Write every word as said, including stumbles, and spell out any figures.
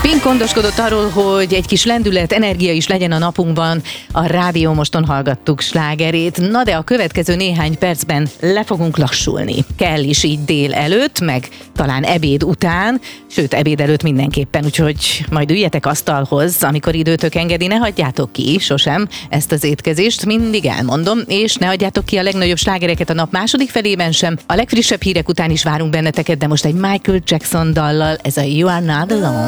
Pink gondoskodott arról, hogy egy kis lendület, energia is legyen a napunkban. A Rádió Moston hallgattuk slágerét, na de a következő néhány percben le fogunk lassulni. Kell is így dél előtt, meg talán ebéd után, sőt ebéd előtt mindenképpen, úgyhogy majd üljetek asztalhoz, amikor időtök engedi, ne hagyjátok ki sosem ezt az étkezést, mindig elmondom, és ne hagyjátok ki a legnagyobb slágereket a nap második felében sem. A legfrissebb hírek után is várunk benneteket, de most egy Michael Jackson dallal, ez a You Are Not Alone.